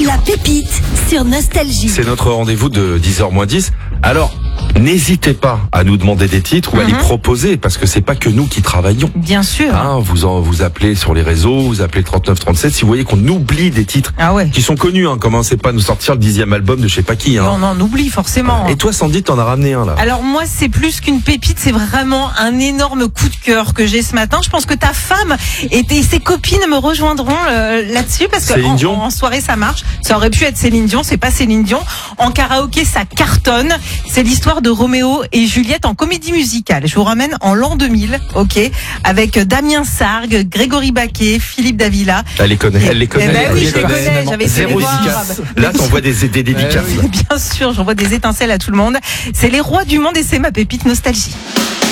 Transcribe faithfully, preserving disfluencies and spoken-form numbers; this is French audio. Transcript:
La pépite sur Nostalgie. C'est notre rendez-vous de dix heures moins dix. Alors, n'hésitez pas à nous demander des titres ou à Mhm. les proposer, parce que c'est pas que nous qui travaillons. Bien sûr. Hein, vous en, vous appelez sur les réseaux, vous appelez trente-neuf trente-sept. Si vous voyez qu'on oublie des titres Ah ouais. qui sont connus, hein, commencez pas à nous sortir le dixième album de je sais pas qui. Hein. Non, non, on oublie forcément. Et toi, Sandy, t'en as ramené un là. Alors moi, c'est plus qu'une pépite, c'est vraiment un énorme coup de cœur que j'ai ce matin. Je pense que ta femme et tes, ses copines me rejoindront euh, là-dessus parce que Céline en, Dion. en soirée ça marche. Ça aurait pu être Céline Dion, c'est pas Céline Dion. En karaoké, ça cartonne. C'est l'histoire de Roméo et Juliette en comédie musicale. Je vous ramène en l'an deux mille, ok, avec Damien Sargue, Grégory Baquet, Philippe Davila. Elle les connaît, elle les Eh connaît. ben elle oui, les je les connaît. connais. J'avais été Zéro les voir. dédicace. Là, t'envoies des, des dédicaces. Bien sûr, j'envoie des étincelles à tout le monde. C'est les rois du monde et c'est ma pépite Nostalgie.